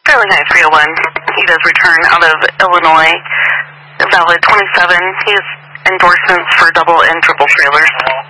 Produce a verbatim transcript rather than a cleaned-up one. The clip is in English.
Sterling Heights three oh one. He does return out of Illinois. Valid twenty-seven. He has endorsements for double and triple trailers.